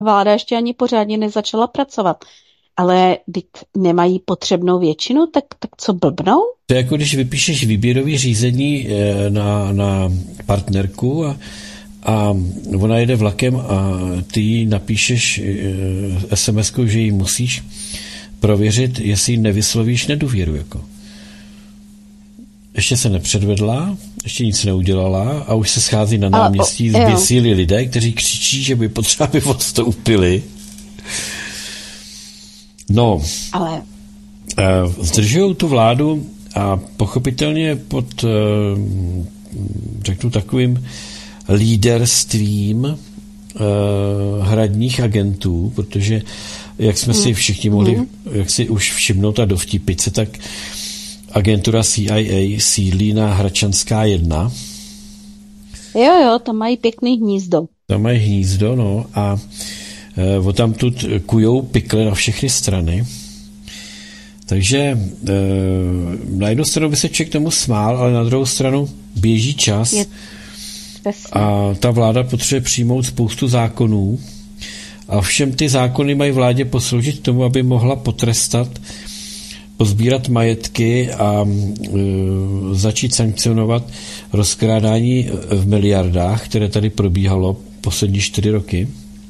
vláda ještě ani pořádně nezačala pracovat. Ale když nemají potřebnou většinu, tak co blbnou? To je jako když vypíšeš výběrový řízení na partnerku a ona jede vlakem a ty jí napíšeš SMS-kou, že jí musíš prověřit, jestli nevyslovíš nedůvěru. Jako. Ještě se nepředvedla, ještě nic neudělala a už se schází na náměstí zběsíli lidé, kteří křičí, že by potřeba by odstoupili. No, ale zdržují tu vládu a pochopitelně pod, řeknu, takovým líderstvím hradních agentů, protože jak jsme si všichni mohli, jak si už všimnout a dovtípit se, tak agentura CIA sídlí na Hradčanská 1. Jo, tam mají pěkný hnízdo. Tam mají hnízdo, no, a odtamtud kujou pikle na všechny strany. Takže na jednu stranu by se člověk tomu smál, ale na druhou stranu běží čas a ta vláda potřebuje přijmout spoustu zákonů a všem ty zákony mají vládě posloužit k tomu, aby mohla potrestat, pozbírat majetky a začít sankcionovat rozkrádání v miliardách, které tady probíhalo poslední 4 roky.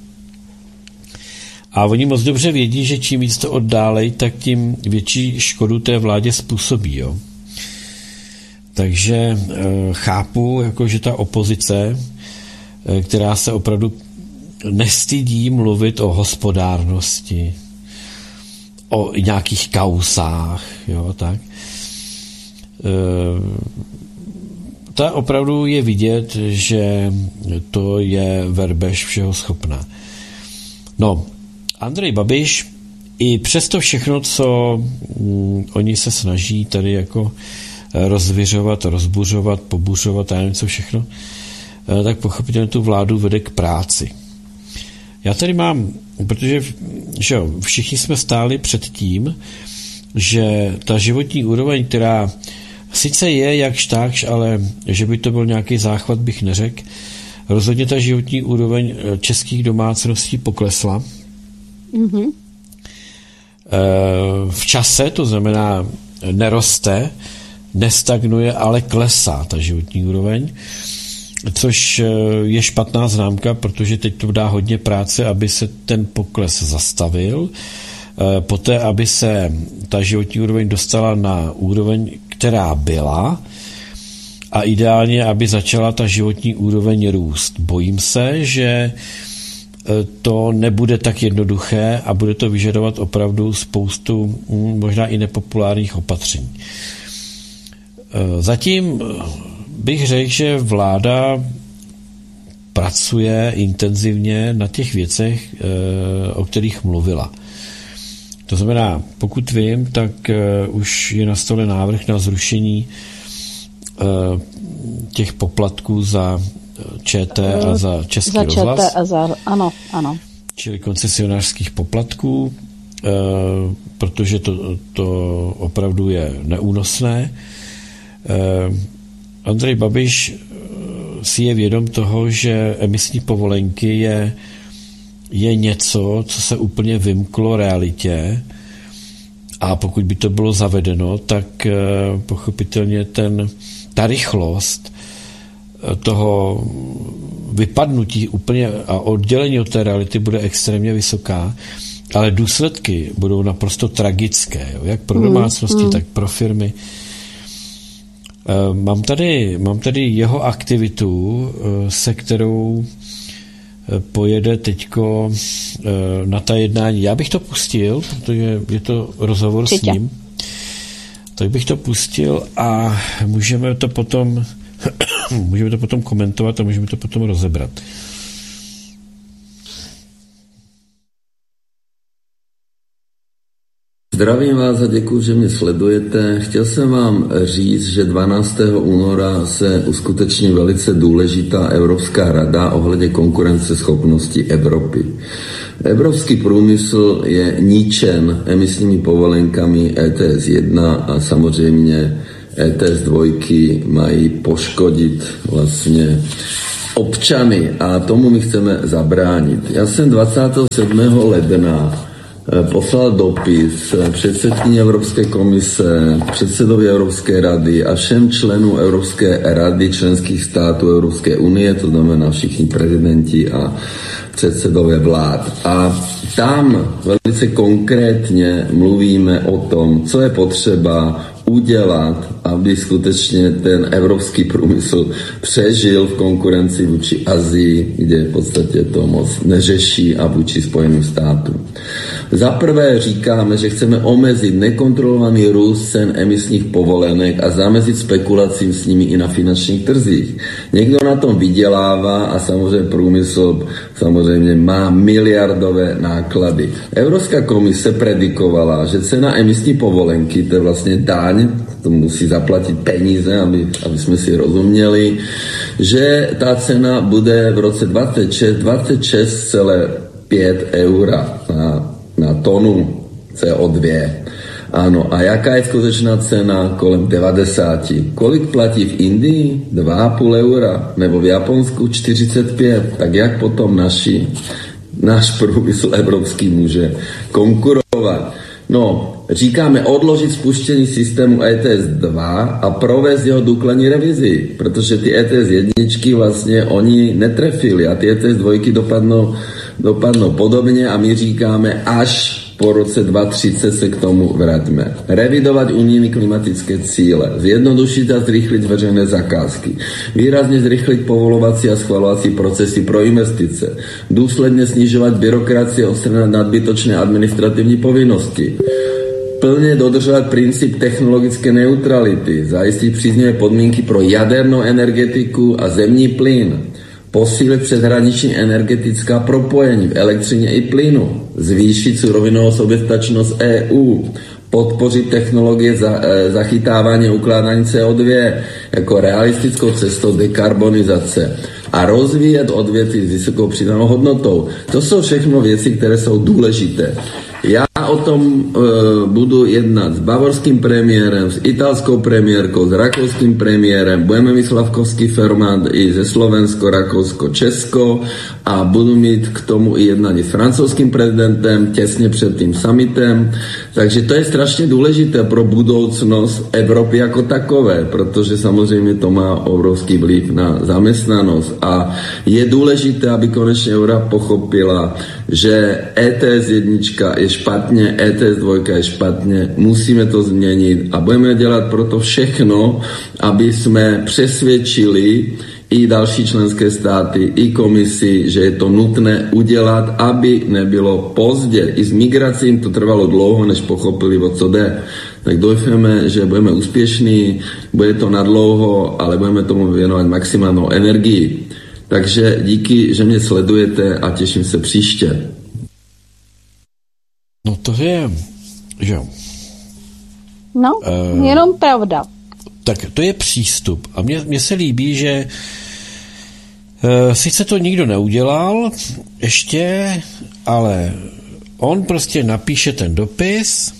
A oni moc dobře vědí, že čím víc to oddálej, tak tím větší škodu té vládě způsobí. Jo. Takže chápu, jako, že ta opozice, která se opravdu nestydí mluvit o hospodárnosti, o nějakých kausách, jo, tak, ta opravdu je vidět, že to je verbež všeho schopná. No, Andrej Babiš i přesto všechno, co oni se snaží tady jako rozviřovat, rozbuřovat, pobuřovat a nevím co všechno, tak pochopitelně tu vládu vede k práci. Já tady mám, protože že jo, všichni jsme stáli před tím, že ta životní úroveň, která sice je jakž takž, ale že by to byl nějaký záchvat, bych neřekl, rozhodně ta životní úroveň českých domácností poklesla. Mm-hmm. V čase, to znamená neroste, nestagnuje, ale klesá ta životní úroveň, což je špatná známka, protože teď to dá hodně práce, aby se ten pokles zastavil, poté, aby se ta životní úroveň dostala na úroveň, která byla, a ideálně, aby začala ta životní úroveň růst. Bojím se, že to nebude tak jednoduché a bude to vyžadovat opravdu spoustu možná i nepopulárních opatření. Zatím bych řekl, že vláda pracuje intenzivně na těch věcech, o kterých mluvila. To znamená, pokud vím, tak už je na stole návrh na zrušení těch poplatků za ČT a za Český rozhlas. Ano. Čili koncesionářských poplatků, protože to opravdu je neúnosné. Andrej Babiš si je vědom toho, že emisní povolenky je něco, co se úplně vymklo realitě, a pokud by to bylo zavedeno, tak pochopitelně ta rychlost toho vypadnutí úplně a oddělení od té reality bude extrémně vysoká, ale důsledky budou naprosto tragické, jo? Jak pro domácnosti, tak pro firmy. Mám tady jeho aktivitu, se kterou pojede teďko na ta jednání. Já bych to pustil, protože je to rozhovor s ním. Tak bych to pustil a můžeme to potom komentovat a můžeme to potom rozebrat. Zdravím vás a děkuji, že mě sledujete. Chtěl jsem vám říct, že 12. února se uskuteční velice důležitá Evropská rada ohledně konkurenceschopnosti Evropy. Evropský průmysl je ničen emisními povolenkami ETS 1 a samozřejmě ETS 2 mají poškodit vlastně občany a tomu my chceme zabránit. Já jsem 27. ledna poslal dopis předsedkyni Evropské komise, předsedovi Evropské rady a všem členům Evropské rady členských států Evropské unie, to znamená všichni prezidenti a předsedové vlád. A tam velice konkrétně mluvíme o tom, co je potřeba udělat, aby skutečně ten evropský průmysl přežil v konkurenci vůči Asii, kde v podstatě to moc neřeší, a vůči Spojeným státům. Za prvé říkáme, že chceme omezit nekontrolovaný růst cen emisních povolenek a zamezit spekulacím s nimi i na finančních trzích. Někdo na tom vydělává a samozřejmě průmysl samozřejmě má miliardové náklady. Evropská komise predikovala, že cena emisní povolenky, to je vlastně daň, to musí zaplatit peníze, aby jsme si rozuměli, že ta cena bude v roce 26,5 eura na tonu CO2. Ano, a jaká je skutečná cena? Kolem 90. Kolik platí v Indii? 2,5 eura. Nebo v Japonsku 45. Tak jak potom náš průmysl evropský může konkurovat? No, říkáme odložit spuštění systému ETS 2 a provést jeho důkladní revizi, protože ty ETS jedničky vlastně oni netrefili a ty ETS 2 dopadnou podobně a my říkáme, až po roce 2030 se k tomu vrátíme. Revidovat unijní klimatické cíle, zjednodušit a zrychlit veřejné zakázky, výrazně zrychlit povolovací a schvalovací procesy pro investice, důsledně snižovat byrokracii a odstranit nadbytočné administrativní povinnosti, plně dodržovat princip technologické neutrality, zajistit příznivé podmínky pro jadernou energetiku a zemní plyn, posílit přeshraniční energetická propojení v elektřině i plynu, zvýšit surovinovou soběstačnost EU, podpořit technologie zachytávání a ukládání CO2 jako realistickou cestou dekarbonizace a rozvíjet odvětví s vysokou přidanou hodnotou. To jsou všechno věci, které jsou důležité. Já o tom budu jednat s bavorským premiérem, s italskou premiérkou, s rakouským premiérem, budeme mít slavkovský formát i ze Slovensko, Rakousko, Česko a budu mít k tomu i jednání s francouzským prezidentem těsně před tím summitem. Takže to je strašně důležité pro budoucnost Evropy jako takové, protože samozřejmě to má obrovský vliv na zaměstnanost a je důležité, aby konečně Evropa pochopila, že ETS 1 je špatně, ETS 2 je špatně, musíme to změnit a budeme dělat proto všechno, aby jsme přesvědčili i další členské státy, i komisi, že je to nutné udělat, aby nebylo pozdě. I s migrací jim to trvalo dlouho, než pochopili, o co jde. Tak doufáme, že budeme úspěšní, bude to nadlouho, ale budeme tomu věnovat maximálnou energii. Takže díky, že mě sledujete a těším se příště. No to je, že jo. No, jenom pravda. Tak to je přístup. A mně se líbí, že sice to nikdo neudělal ještě, ale on prostě napíše ten dopis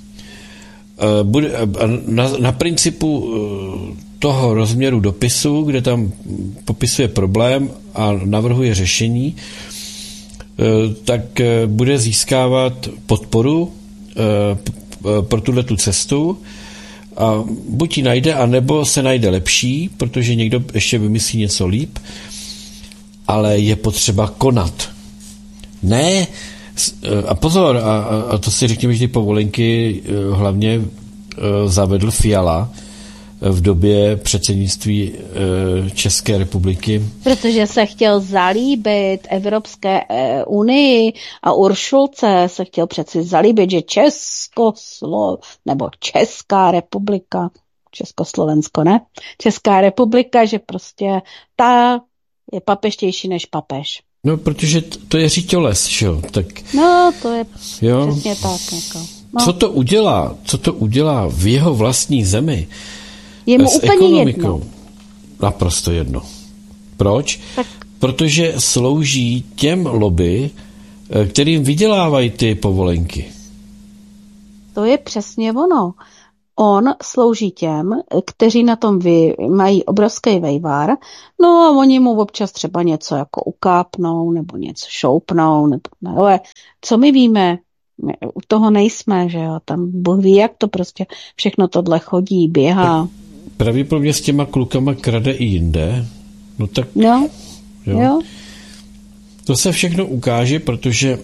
na principu toho rozměru dopisu, kde tam popisuje problém a navrhuje řešení, tak bude získávat podporu pro tuhletu cestu a buď ji najde, anebo se najde lepší, protože někdo ještě vymyslí něco líp, ale je potřeba konat. Ne, a pozor, a to si řekněme, že ty povolenky hlavně zavedl Fiala v době předsednictví České republiky. Protože se chtěl zalíbit Evropské unii a Uršulce se chtěl přeci zalíbit, že nebo Česká republika, Československo, ne? Česká republika, že prostě ta je papeštější než papež. No, protože to je říťoles, že jo? Tak, no, to je přesně tak. Jako. No. Co to udělá v jeho vlastní zemi? Je mu s úplně ekonomikou? jedno. Naprosto jedno. Proč? Tak. Protože slouží těm lobby, kterým vydělávají ty povolenky. To je přesně ono. on slouží těm, kteří na tom mají obrovský vejvar, no a oni mu občas třeba něco jako ukápnou, nebo něco šoupnou, nebo ale co my víme, my u toho nejsme, že jo, tam Bůh ví, jak to prostě všechno tohle chodí, běhá. Pravděpodobně s těma klukama krade i jinde, no tak... Jo. To se všechno ukáže, protože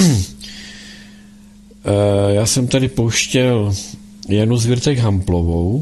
já jsem tady pouštěl Janu Zvěrtek Hamplovou,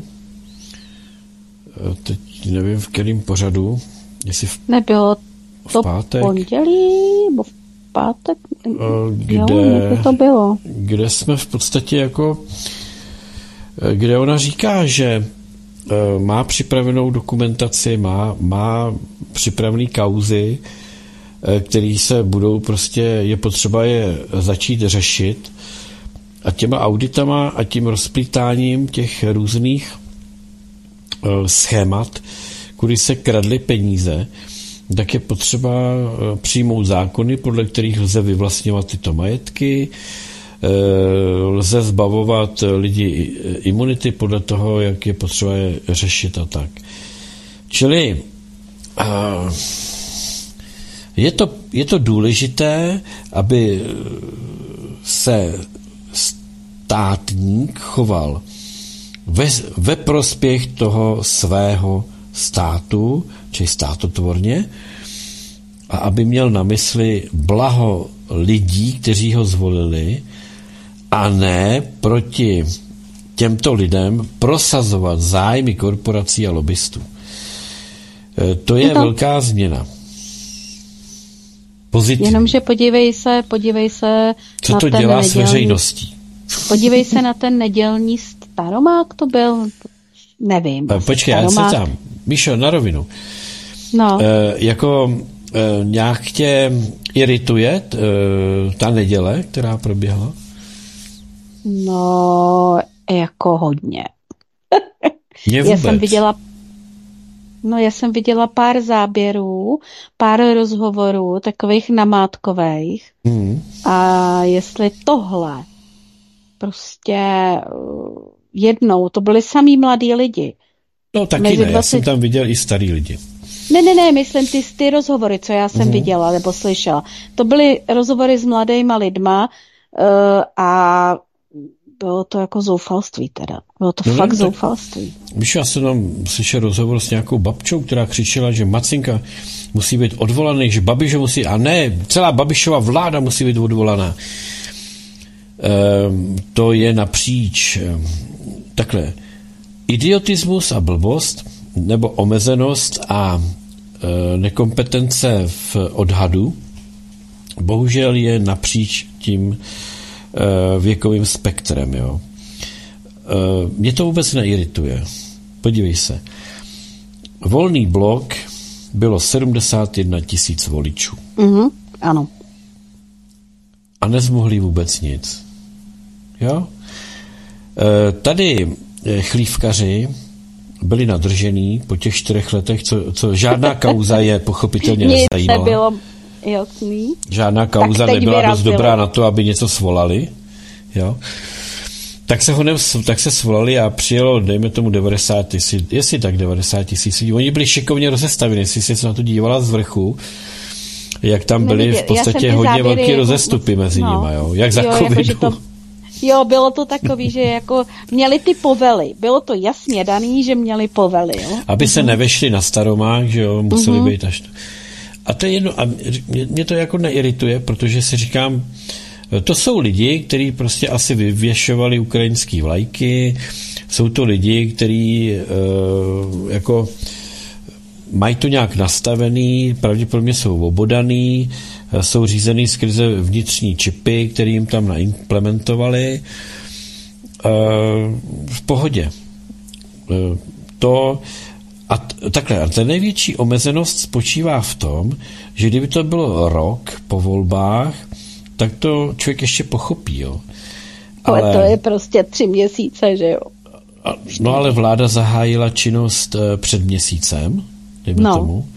teď nevím v kterém pořadu, jestli nebylo to pátek, pondělí, nebo v pátek, kde to bylo. Kde jsme v podstatě jako, kde ona říká, že má připravenou dokumentaci, má připravený kauzy, který se budou prostě, je potřeba je začít řešit a těma auditama a tím rozplítáním těch různých schémat, kudy se kradly peníze, tak je potřeba přijmout zákony, podle kterých lze vyvlastňovat tyto majetky, lze zbavovat lidi imunity podle toho, jak je potřeba je řešit a tak. Čili je to důležité, aby se státník choval ve prospěch toho svého státu, či státotvorně, a aby měl na mysli blaho lidí, kteří ho zvolili, a ne proti těmto lidem prosazovat zájmy korporací a lobbystů. To je velká změna. Pozitivní. Jenomže podívej se co na to ten dělá s veřejností. Podívej se na ten nedělní Staromák, to byl, nevím. Počkej, já se tam. Míšo, na rovinu. No. Nějak tě irituje ta neděle, která proběhla? No, jako hodně. Já jsem viděla pár záběrů, pár rozhovorů, takových namátkových. A jestli tohle prostě jednou, to byli samý mladí lidi. No taky ne, já jsem tam viděl i starý lidi. Ne, myslím ty rozhovory, co já jsem viděla nebo slyšela. To byly rozhovory s mladýma lidma a bylo to jako zoufalství teda. Bylo to fakt zoufalství. Víš, já jsem tam slyšel rozhovor s nějakou babčou, která křičela, že Macinka musí být odvolaný, že Babiš musí, a ne, celá Babišova vláda musí být odvolaná. To je napříč takhle. Idiotismus a blbost, nebo omezenost a nekompetence v odhadu, bohužel je napříč tím věkovým spektrem. Jo. Mě to vůbec neirituje. Podívej se. Volný blok bylo 71 000 voličů. Ano. A nezmohli vůbec nic. Jo? Tady chlívkaři byli nadržení po těch 4 letech, co žádná kauza je pochopitelně nezajímala. Nic nebylo jasný. Žádná kauza nebyla dost dobrá na to, aby něco svolali. Jo? Tak se svolali a přijelo, dejme tomu 90 000, jestli tak 90 000 lidí. Oni byli šikovně rozestaveni, jestli se na to dívala z vrchu, jak tam byly v podstatě hodně velký rozestupy mezi nimi, jo? Jak za covidu. Jo, bylo to takový, že jako měli ty povely. Bylo to jasně daný, že měli povely. Jo? Aby se nevešli na Staromák, že jo, museli být až to. A to je jedno, a mě to jako neirituje, protože si říkám, to jsou lidi, kteří prostě asi vyvěšovali ukrajinský vlajky, jsou to lidi, kteří jako mají to nějak nastavený, pravděpodobně jsou obodaný, jsou řízený skrze vnitřní čipy, který jim tam naimplementovali. V pohodě. Takhle, a ta největší omezenost spočívá v tom, že kdyby to bylo rok po volbách, tak to člověk ještě pochopí, jo. Ale to je prostě 3 měsíce, že jo. No ale vláda zahájila činnost před měsícem, dejme tomu.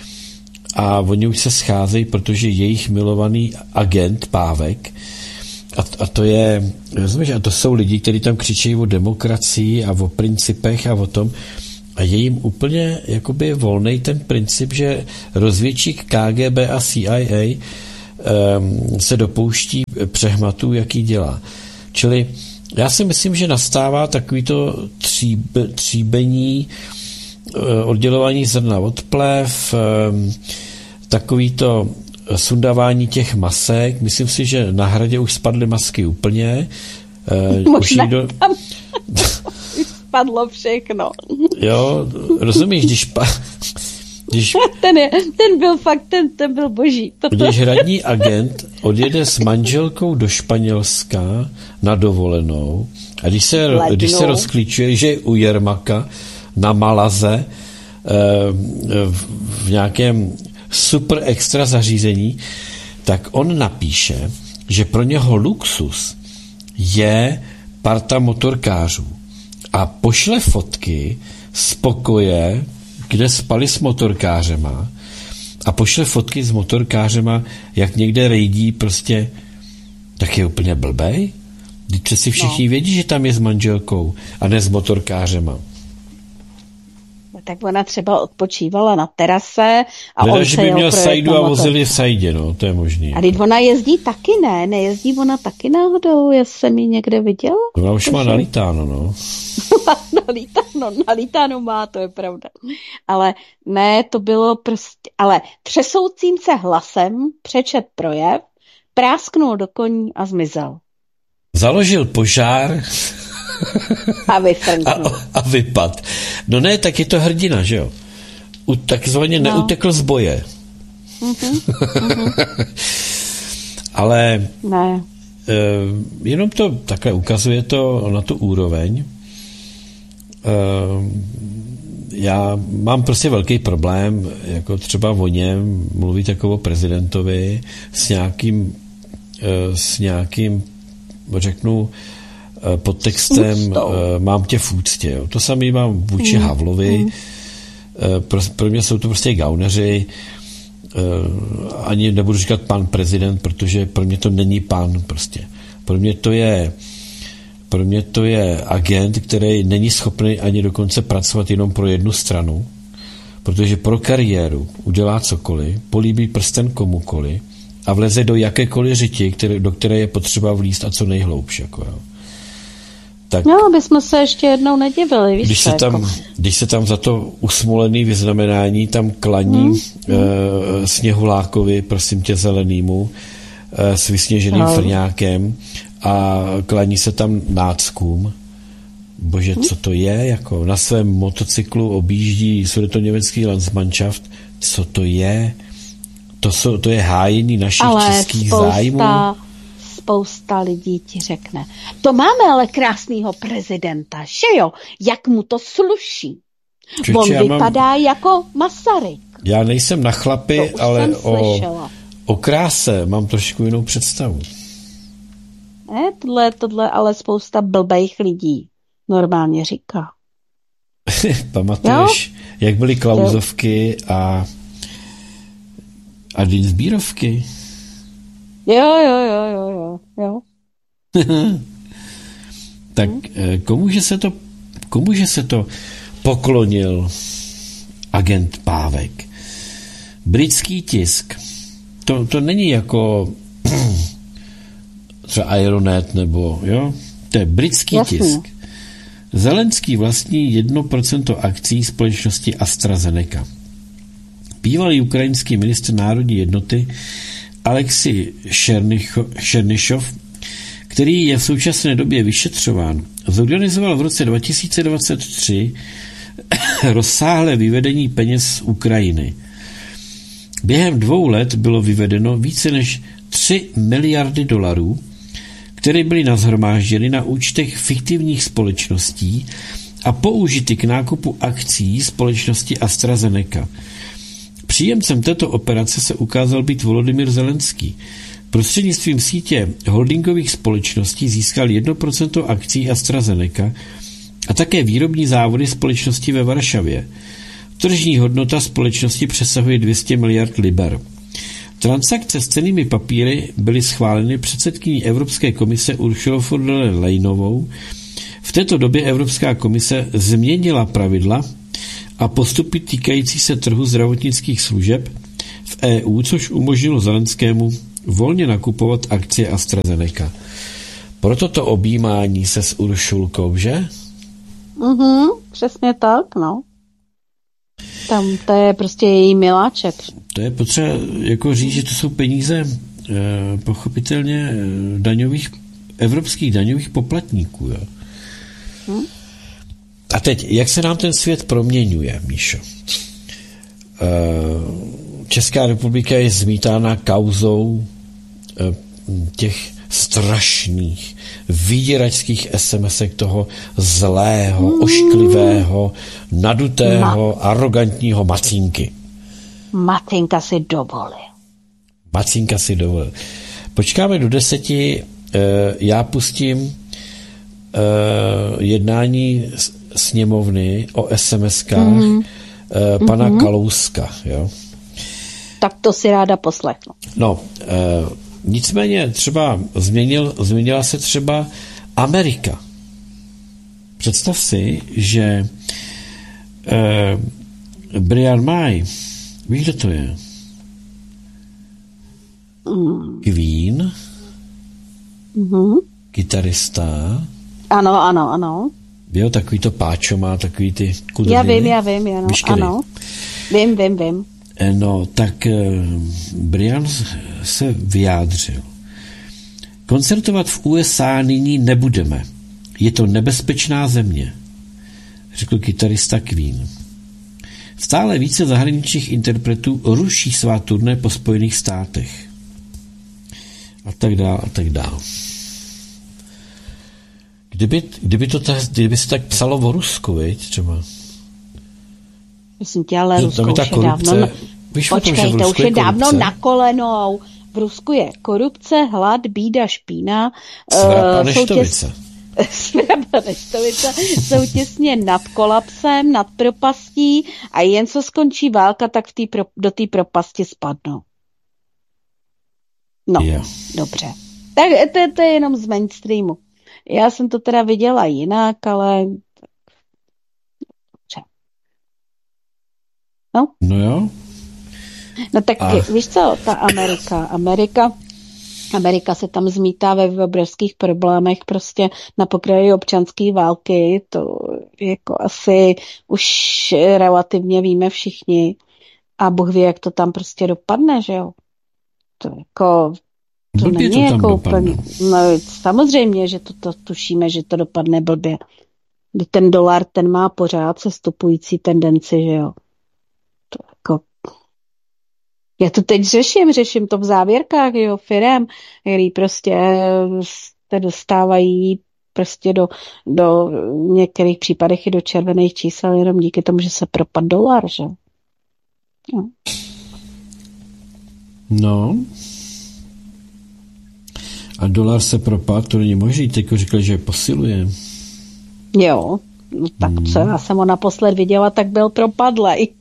A oni už se scházejí, protože jejich milovaný agent Pávek A to je, rozumíš, a to jsou lidi, kteří tam křičí o demokracii a o principech a o tom, a je jim úplně jakoby volnej ten princip, že rozvědčík KGB a CIA se dopouští přehmatů, jaký dělá. Čili já si myslím, že nastává takovýto tříbení, oddělování zrna od plev, takovýto sundávání těch masek. Myslím si, že na Hradě už spadly masky úplně. Už někdo... Spadlo všechno. Jo, rozumíš, když ten byl fakt, ten byl boží. Když hradní agent odjede s manželkou do Španělska na dovolenou a když se rozklíčuje, že je u Jermaka na Malaze v nějakém super extra zařízení, tak on napíše, že pro něho luxus je parta motorkářů a pošle fotky z pokoje, kde spali s motorkářema a pošle fotky s motorkářema, jak někde rejdí prostě, tak je úplně blbej. Teď přeci všichni vědí, že tam je s manželkou a ne s motorkářema. Tak ona třeba odpočívala na terase a on že by měl sajdu a vozil je v sajdě, no, to je možný. A teď ona jezdí taky, ne? Nejezdí ona taky náhodou? Já jsem ji někde viděla. Ona už má nalítáno, no. nalítáno má, to je pravda. Ale ne, to bylo prostě, ale třesoucím se hlasem přečet projev, prásknul do koní a zmizel. Založil požár a vypad. No ne, tak je to hrdina, že jo? Takzvaně neutekl z boje. Ale ne. Jenom to takhle ukazuje to na tu úroveň. Já mám prostě velký problém, jako třeba o něm mluvit jako o prezidentovi s nějakým řeknu podtextem mám tě v úctě. Jo. To samý mám vůči Havlovi. Pro mě jsou to prostě gauneři. Ani nebudu říkat pan prezident, protože pro mě to není pan prostě. Pro mě to je agent, který není schopný ani dokonce pracovat jenom pro jednu stranu, protože pro kariéru udělá cokoliv, políbí prsten komukoliv a vleze do jakékoliv řiti, do které je potřeba vlízt a co nejhloubš. Jako, jo. Tak, no, abychom se ještě jednou nedivili. Víš když se tam za to usmolený vyznamenání tam klaní Sněhulákovi, prosím tě, zelenýmu, s vysněženým frňákem a klaní se tam náckům. Bože, co to je? Jako na svém motocyklu objíždí sudetoněmecký Landsmannschaft. Co to je? To je hájení našich českých zájmů. Spousta lidí ti řekne. To máme ale krásného prezidenta, že jo? Jak mu to sluší. On vypadá jako Masaryk. Já nejsem na chlapy, ale o kráse mám trošku jinou představu. Ne, tohle ale spousta blbejch lidí normálně říká. Pamatuješ, jak byly Klausovky a Dinsbírovky? Jo. Tak komuže se to poklonil agent Pávek? Britský tisk. To není jako třeba Aeronet nebo, jo? To je britský tisk. Zelenský vlastní 1% akcí společnosti AstraZeneca. Bývalý ukrajinský ministr národní jednoty Alexej Černyšov, který je v současné době vyšetřován, zorganizoval v roce 2023 rozsáhlé vyvedení peněz z Ukrajiny. Během 2 let bylo vyvedeno více než 3 miliardy dolarů, které byly nashromážděny na účtech fiktivních společností a použity k nákupu akcií společnosti AstraZeneca. Příjemcem této operace se ukázal být Volodymyr Zelenský. Prostřednictvím sítě holdingových společností získal 1% akcií AstraZeneca a také výrobní závody společnosti ve Varšavě. Tržní hodnota společnosti přesahuje 200 miliard liber. Transakce s cennými papíry byly schváleny předsedkyní Evropské komise Ursulou von der Leyenovou. V této době Evropská komise změnila pravidla a postupy týkající se trhu zdravotnických služeb v EU, což umožnilo Zelenskému volně nakupovat akcie AstraZeneca. Proto to objímání se s Uršulkou, že? Přesně tak, no. Tam to je prostě její miláček. To je potřeba jako říct, že to jsou peníze pochopitelně evropských daňových poplatníků. Jo. A teď, jak se nám ten svět proměňuje, Míšo? Česká republika je zmítána kauzou těch strašných, vyděračských SMS-ek toho zlého, ošklivého, nadutého, arrogantního Macínky. Macínka si dovolil. Počkáme do 10, já pustím jednání sněmovny o SMS-kách pana Kalouska, jo? Tak to si ráda poslechnu. No, nicméně třeba změnila se třeba Amerika. Představ si, že Brian May, víš, kdo to je? Queen, kytarista. Ano. Jo, takový to páčo má, takový ty kudoviny. Já vím, ano. Vím. No, tak Brian se vyjádřil. Koncertovat v USA nyní nebudeme. Je to nebezpečná země, řekl kytarista Queen. Stále více zahraničních interpretů ruší svá turné po Spojených státech. A tak dál. Kdyby se tak psalo o Rusku, viď, třeba. Myslím tě, ale Rusko už je dávno... Počkej, to už je dávno na kolenou. V Rusku je korupce, hlad, bída, špína. Svrapa neštovice. Jsou těsně nad kolapsem, nad propastí a jen co skončí válka, tak do té propasti spadnou. No, dobře. Tak to je jenom z mainstreamu. Já jsem to teda viděla jinak, ale... Dobře. No jo. No tak víš co, ta Amerika se tam zmítá ve obrovských problémech prostě na pokraji občanské války, to jako asi už relativně víme všichni a Bůh ví, jak to tam prostě dopadne, že jo. To jako... To není jako úplně... No, samozřejmě, že to tušíme, že to dopadne blbě. Kdy ten dolar, ten má pořád sestupující tendenci, že jo. To jako... Já to teď řeším to v závěrkách, jo, firem, který prostě se dostávají prostě do některých případech i do červených čísel jenom díky tomu, že se propad dolar, že jo. No. A dolar se propad, to není možný, teďko řekl, že posiluje. Jo, no tak co já jsem ho naposled viděla, tak byl propadlej.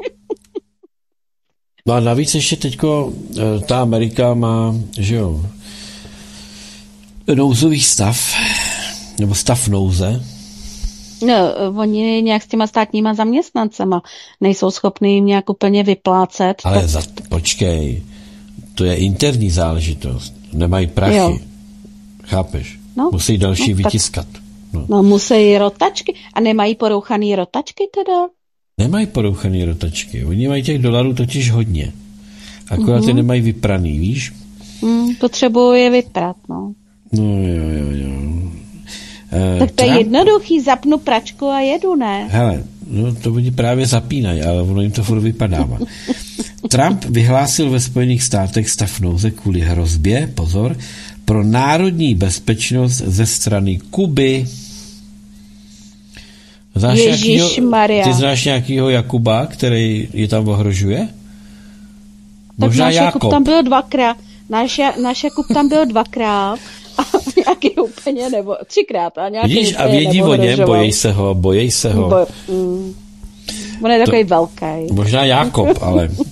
No a navíc ještě teďko ta Amerika má, že jo, nouzový stav, nebo stav nouze. No, oni nějak s těma státníma zaměstnancema nejsou schopni jim nějak úplně vyplácet. Ale počkej, to je interní záležitost, nemají prachy. Jo. Chápeš? No, musí další vytiskat. No musí rotačky. A nemají porouchaný rotačky teda? Nemají porouchaný rotačky. Oni mají těch dolarů totiž hodně. Akorát je nemají vypraný, víš? Potřebuju je vyprat, no. No jo. Tak to je jednoduchý, zapnu pračku a jedu, ne? Hele, no to oni právě zapínají, ale ono jim to furt vypadává. Trump vyhlásil ve Spojených státech stav nouze kvůli hrozbě, pozor, pro národní bezpečnost ze strany Kuby. Ježišmarja. Ty znáš nějakýho Jakuba, který je tam ohrožuje? Tak možná náš Jakub tam byl dvakrát. Náš Jakub tam byl dvakrát a nějaký úplně nebo třikrát. A nějaký vidíš, a vědí o něm, bojí se ho. On je takový velký. Možná Jakob, ale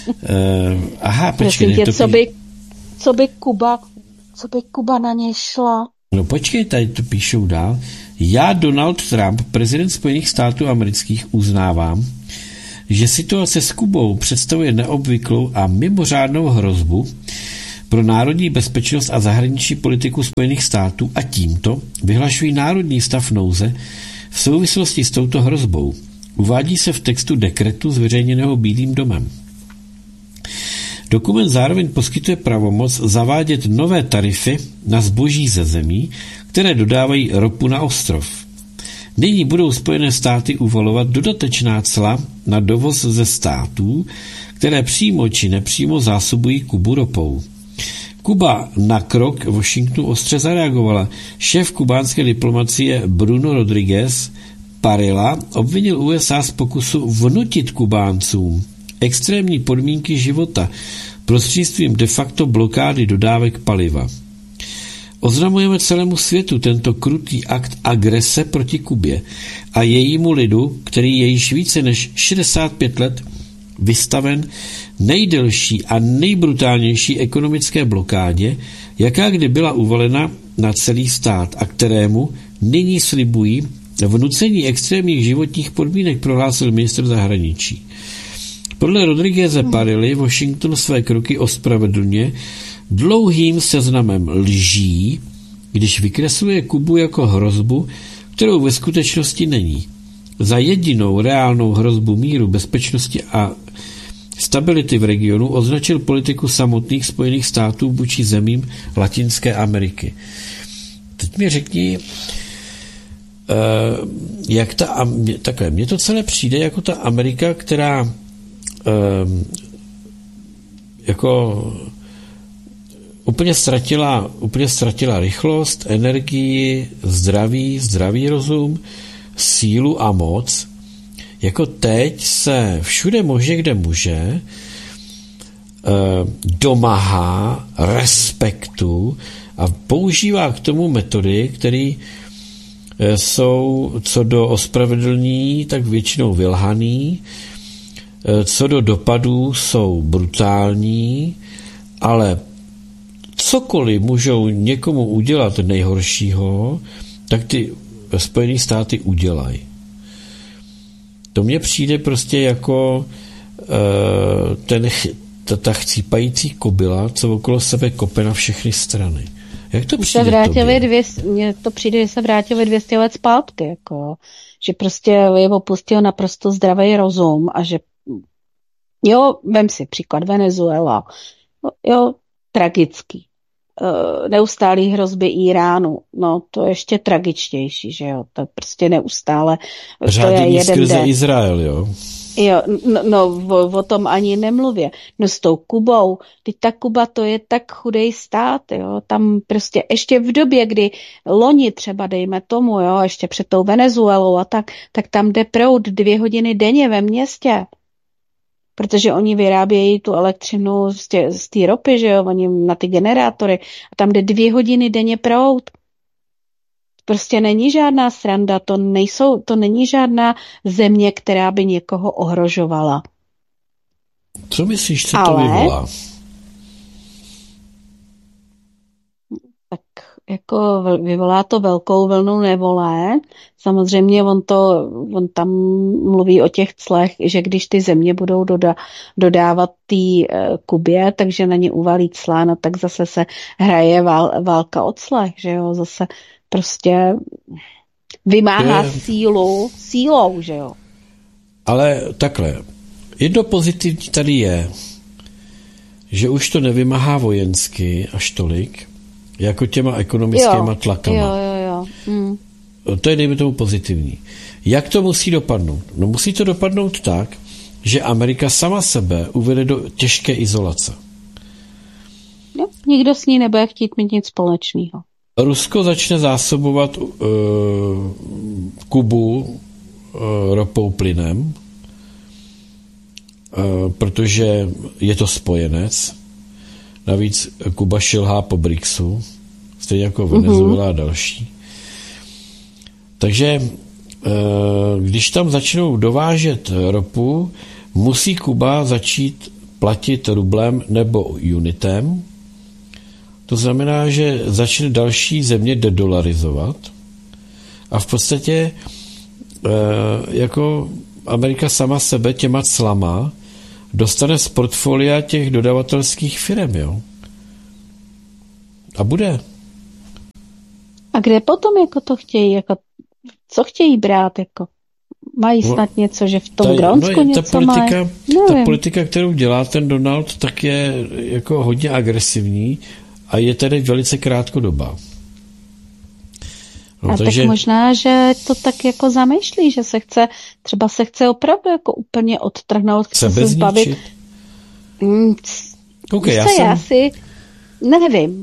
Aha, počkej. Tě, co by Kuba na ně šla? No počkej, tady to píšou dál. Já, Donald Trump, prezident Spojených států amerických, uznávám, že situace s Kubou představuje neobvyklou a mimořádnou hrozbu pro národní bezpečnost a zahraniční politiku Spojených států a tímto vyhlašují národní stav nouze v souvislosti s touto hrozbou. Uvádí se v textu dekretu zveřejněného Bílým domem. Dokument zároveň poskytuje pravomoc zavádět nové tarify na zboží ze zemí, které dodávají ropu na ostrov. Nyní budou Spojené státy uvalovat dodatečná cla na dovoz ze států, které přímo či nepřímo zásobují Kubu ropou. Kuba na krok Washingtonu ostře zareagovala. Šéf kubánské diplomacie Bruno Rodriguez Parilla obvinil USA z pokusu vnutit Kubáncům extrémní podmínky života prostřednictvím de facto blokády dodávek paliva. Oznamujeme celému světu tento krutý akt agrese proti Kubě a jejímu lidu, který je již více než 65 let vystaven nejdelší a nejbrutálnější ekonomické blokádě, jaká kdy byla uvalena na celý stát a kterému nyní slibují vnucení extrémních životních podmínek, prohlásil ministr zahraničí. Podle Rodrigueze Parilly Washington své kroky ospravedlňuje dlouhým seznamem lží, když vykresluje Kubu jako hrozbu, kterou ve skutečnosti není. Za jedinou reálnou hrozbu míru, bezpečnosti a stability v regionu označil politiku samotných Spojených států vůči zemím Latinské Ameriky. Teď mi řekni, jak takhle, mně to celé přijde jako ta Amerika, která jako úplně ztratila rychlost, energii, zdravý rozum, sílu a moc. Jako teď se všude možně, kde může, domáhá respektu a používá k tomu metody, které jsou co do ospravedlnění, tak většinou vylhaný, co do dopadů jsou brutální, ale cokoliv můžou někomu udělat nejhoršího, tak ty Spojené státy udělají. To mně přijde prostě jako ta chcípající kobila, co okolo sebe kope na všechny strany. Jak to přijde tobě? Mně to přijde, že se vrátili 200 let zpátky, jako, že prostě je opustil naprosto zdravý rozum a že jo, vem si příklad Venezuela, jo, tragický. Neustálý hrozby Iránu, no to je ještě tragičtější, že jo, to prostě neustále. Řádění skrze Izrael, jo. Jo, o tom ani nemluvě. No s tou Kubou, teď ta Kuba to je tak chudej stát, jo, tam prostě ještě v době, kdy loni třeba dejme tomu, jo, ještě před tou Venezuelou a tak tam jde proud 2 hodiny denně ve městě. Protože oni vyrábějí tu elektřinu z té ropy, že jo, oni na ty generátory a tam jde 2 hodiny denně proud. Prostě není žádná sranda, to není žádná země, která by někoho ohrožovala. Co myslíš, co to vyvolá? Tak jako vyvolá to velkou vlnu nevole. Samozřejmě on tam mluví o těch clech, že když ty země budou dodávat té Kubě, takže na ně uvalí cla, no tak zase se hraje válka o clech, že jo, zase prostě vymáhá sílou, že jo. Ale takhle, jedno pozitivní tady je, že už to nevymáhá vojensky až tolik, jako těma ekonomickýma tlakama. Jo. To je, dejme tomu, pozitivní. Jak to musí dopadnout? No musí to dopadnout tak, že Amerika sama sebe uvede do těžké izolace. No, nikdo s ní nebude chtít mít nic společného. Rusko začne zásobovat Kubu ropou, plynem, protože je to spojenec. Navíc Kuba šilhá po BRICSu, stejně jako Venezuela a další. Takže když tam začnou dovážet ropu, musí Kuba začít platit rublem nebo unitem. To znamená, že začne další země dedolarizovat a v podstatě jako Amerika sama sebe těma clama dostane z portfolia těch dodavatelských firem, jo. A bude. A kde potom jako to chtějí, jako co chtějí brát, jako mají snad něco, že v tom Grónsku něco mají? Ta politika, kterou dělá ten Donald, tak je jako hodně agresivní a je tedy velice krátkodobá. No, takže... tak možná, že to tak jako zamýšlí, že se chce opravdu jako úplně odtrhnout, chce se zbavit. Okay, já si nevím.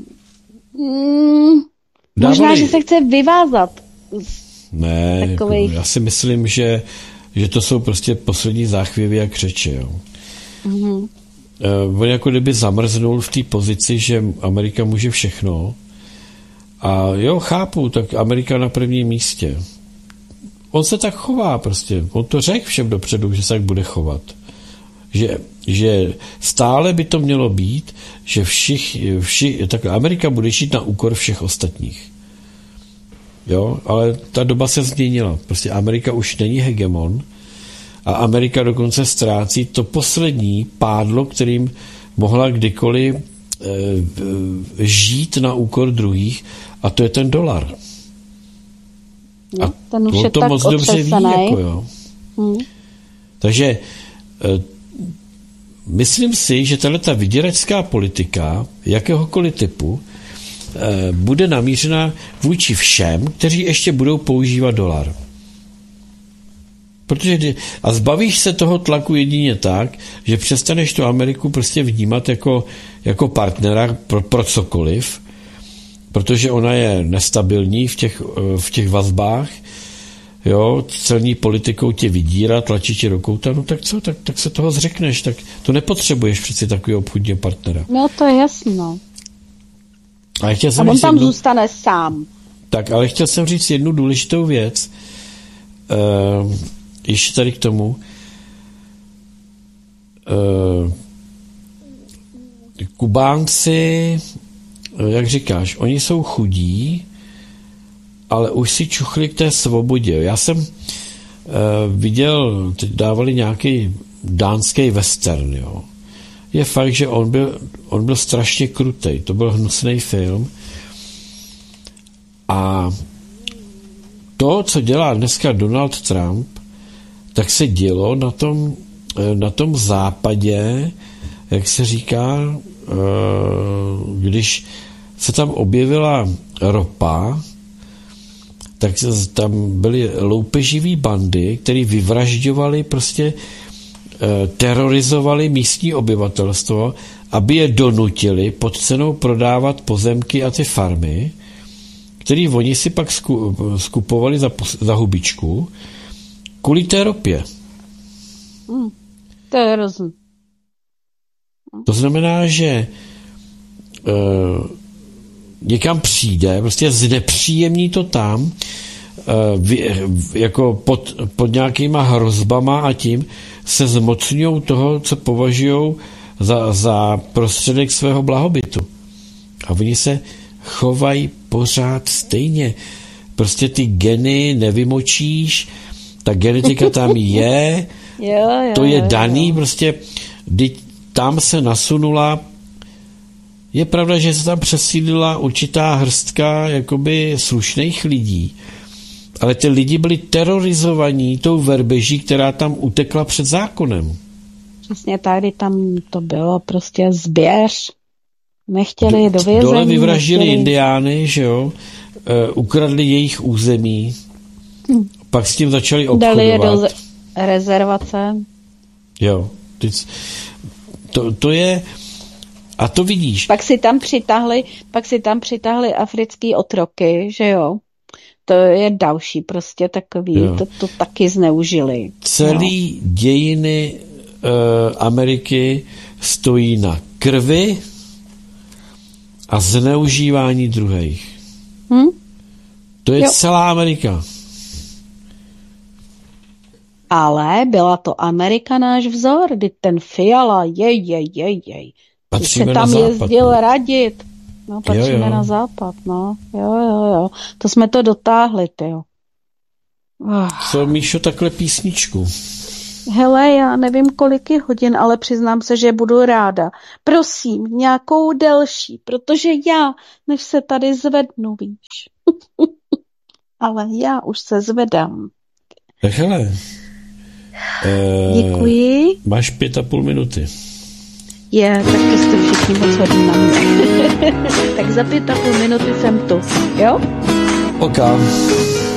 Možná, že se chce vyvázat. Ne, takových... já si myslím, že to jsou prostě poslední záchvěvy a křeče. Jo. Mm-hmm. On jako kdyby zamrznul v té pozici, že Amerika může všechno. A jo, chápu, tak Amerika na prvním místě. On se tak chová prostě. On to řekl všem dopředu, že se tak bude chovat. Že stále by to mělo být, že tak Amerika bude žít na úkor všech ostatních. Jo, ale ta doba se změnila. Prostě Amerika už není hegemon a Amerika dokonce ztrácí to poslední pádlo, kterým mohla kdykoliv žít na úkor druhých, a to je ten dolar. No, a ten už on to moc dobře ví. Jako, jo. Takže myslím si, že tato vyděračská politika jakéhokoliv typu bude namířena vůči všem, kteří ještě budou používat dolar. A zbavíš se toho tlaku jedině tak, že přestaneš tu Ameriku prostě vnímat jako partnera pro cokoliv, protože ona je nestabilní v těch vazbách, jo, celní politikou tě vydírá, tlačí tě do kouta, no tak co, tak se toho zřekneš, tak to nepotřebuješ přeci takového obchodního partnera. No to je jasno. A on tam zůstane sám. Tak, ale chtěl jsem říct jednu důležitou věc, ještě tady k tomu. Kubánci, jak říkáš, oni jsou chudí, ale už si čuchli k té svobodě. Já jsem viděl, teď dávali nějaký dánský western, jo. Je fakt, že on byl strašně krutej. To byl hnusný film. A to, co dělá dneska Donald Trump, tak se dělo na tom západě, jak se říká, když se tam objevila ropa, tak tam byly loupeživý bandy, které vyvražďovali prostě terorizovali místní obyvatelstvo, aby je donutili pod cenou prodávat pozemky a ty farmy, které oni si pak skupovali za hubičku kvůli té ropě. To je rozum. To znamená, že někam přijde, prostě znepříjemní to tam, jako pod nějakýma hrozbama a tím se zmocňují toho, co považují za prostředek svého blahobytu. A oni se chovají pořád stejně. Prostě ty geny nevymočíš, ta genetika tam je, to je daný, prostě tam se nasunula. Je pravda, že se tam přesídlila určitá hrstka jakoby slušných lidí, ale ty lidi byli terorizovaní tou verbeží, která tam utekla před zákonem. Přesně tady tam to bylo prostě zběř. Nechtěli je do vězení. Dole vyvraždili indiány, že jo, ukradli jejich území, pak s tím začali obchodovat. Dali je do rezervace. Jo, to je, a to vidíš. Pak si tam přitahli africký otroky, že jo. To je další prostě takový, to taky zneužili. Celý dějiny Ameriky stojí na krvi a zneužívání druhých. To je celá Amerika. Ale byla to Amerika náš vzor, kdy ten Fiala, jej. Když se tam jezdil radit. No, patříme na západ, no. Jo. To jsme to dotáhli, tyjo. Co, Míšo, takhle písničku? Hele, já nevím, kolik je hodin, ale přiznám se, že budu ráda. Prosím, nějakou delší, protože já, než se tady zvednu, víš. Ale já už se zvedám. Tak hele. Děkuji. Máš 5,5 minuty. Tak to jste všichni moc hodní na mě. Tak za 5,5 minuty jsem tu, jo? OK.